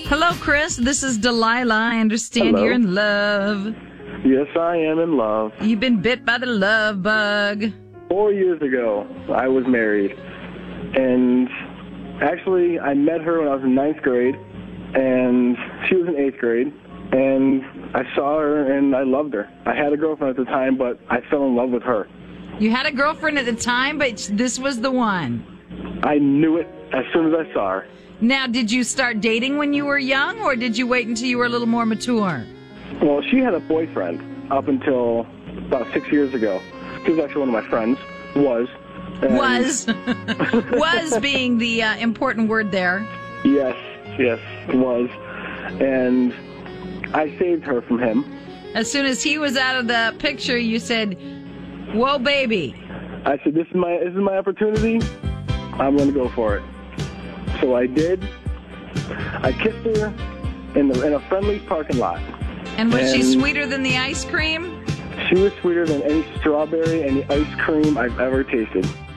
Hello, Chris. This is Delilah. I understand Hello. you're in love. Yes, I am in love. You've been bit by the love bug. 4 years ago, I was married. And actually, I met her when I was in 9th grade, and she was in 8th grade. And I saw her, and I loved her. I had a girlfriend at the time, but I fell in love with her. You had a girlfriend at the time, but this was the one. I knew it as soon as I saw her. Now, did you start dating when you were young, or did you wait until you were a little more mature? Well, she had a boyfriend up until about 6 years ago. He was actually one of my friends. Was. And Was. Was being the important word there. Yes, was. And I saved her from him. As soon as he was out of the picture, you said, whoa, baby. I said, this is my opportunity. I'm going to go for it. So I did. I kissed her in a friendly parking lot. And was she sweeter than the ice cream? She was sweeter than any strawberry, any ice cream I've ever tasted.